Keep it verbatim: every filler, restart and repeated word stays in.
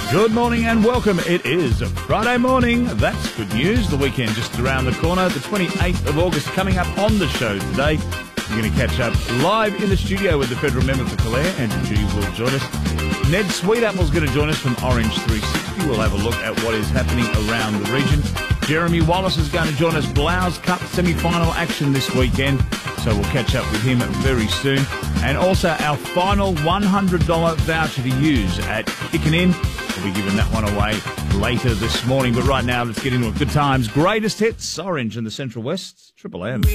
Good morning and welcome. It is a Friday morning. That's good news. The weekend just around the corner. The twenty-eighth of August coming up on the show today. We're going to catch up live in the studio with the federal member for Calare. Andrew G will join us. Ned Sweetapple's going to join us from Orange three sixty. We'll have a look at what is happening around the region. Jeremy Wallace is going to join us. Blouse Cup semi-final action this weekend. So we'll catch up with him very soon. And also our final one hundred dollars voucher to use at Kickin' In. We'll be giving that one away later this morning. But right now, let's get into it. Good times. Greatest hits. Orange in the Central West. Triple M.